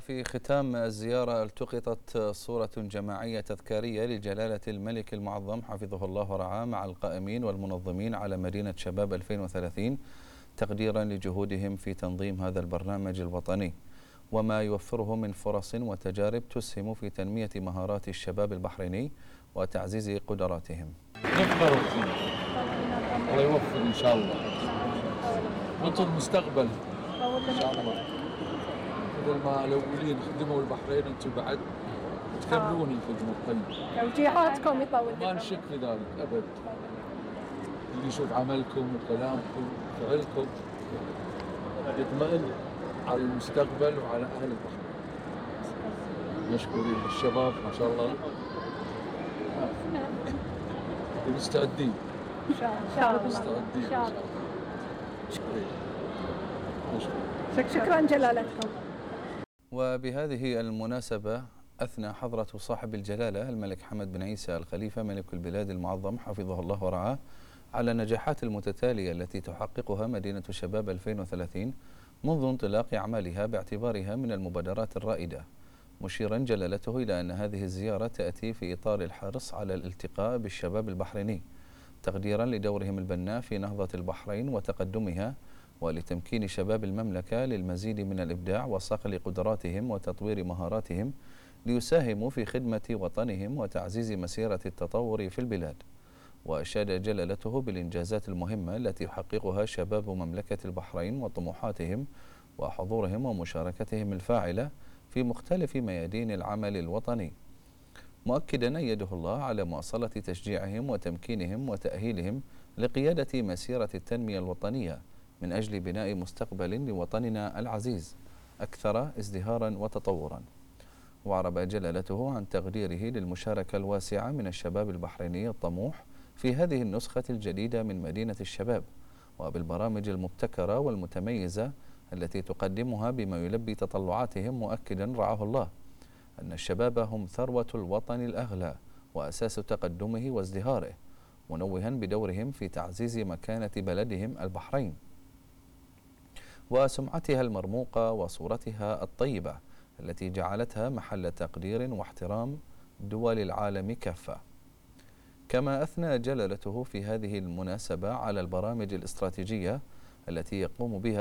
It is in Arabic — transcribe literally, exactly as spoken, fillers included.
وفي ختام الزيارة التقطت صورة جماعية تذكارية لجلالة الملك المعظم حفظه الله ورعاه مع القائمين والمنظمين على مدينة شباب ألفين وثلاثين تقديرا لجهودهم في تنظيم هذا البرنامج الوطني وما يوفره من فرص وتجارب تسهم في تنمية مهارات الشباب البحريني وتعزيز قدراتهم. نفخر فيه، الله يوفق إن شاء الله، وانتم المستقبل إن شاء الله. بدل ما الأولين خدموا البحرين أنتم بعد تكملون الخدمة الطيبة. توجيهاتكم يطول. ما نشك في ذلك أبد. اللي يشوف عملكم وكلامكم وفعلكم يطمئن على المستقبل وعلى أهل البحرين. مشكورين الشباب ما شاء الله. مستعدين إن شاء الله. مستعدين إن شاء الله. مشكورين. مشكورين. شكرا جلالتكم. وبهذه المناسبة أثنى حضرة صاحب الجلالة الملك حمد بن عيسى الخليفة ملك البلاد المعظم حفظه الله ورعاه على النجاحات المتتالية التي تحققها مدينة شباب ألفين وثلاثين منذ انطلاق أعمالها باعتبارها من المبادرات الرائدة، مشيرا جلالته إلى أن هذه الزيارة تأتي في إطار الحرص على الالتقاء بالشباب البحريني تقديرا لدورهم البناء في نهضة البحرين وتقدمها، ولتمكين شباب المملكة للمزيد من الإبداع وصقل قدراتهم وتطوير مهاراتهم ليساهموا في خدمة وطنهم وتعزيز مسيرة التطور في البلاد. وأشاد جلالته بالإنجازات المهمة التي يحققها شباب مملكة البحرين وطموحاتهم وحضورهم ومشاركتهم الفاعلة في مختلف ميادين العمل الوطني، مؤكدا أيده الله على مواصلة تشجيعهم وتمكينهم وتأهيلهم لقيادة مسيرة التنمية الوطنية من أجل بناء مستقبل لوطننا العزيز أكثر ازدهارا وتطورا. وعرب جلالته عن تقديره للمشاركة الواسعة من الشباب البحريني الطموح في هذه النسخة الجديدة من مدينة الشباب وبالبرامج المبتكرة والمتميزة التي تقدمها بما يلبي تطلعاتهم، مؤكدا رعاه الله أن الشباب هم ثروة الوطن الأغلى وأساس تقدمه وازدهاره، منوها بدورهم في تعزيز مكانة بلدهم البحرين وسمعتها المرموقة وصورتها الطيبة التي جعلتها محل تقدير واحترام دول العالم كافة. كما أثنى جلالته في هذه المناسبة على البرامج الاستراتيجية التي يقوم بها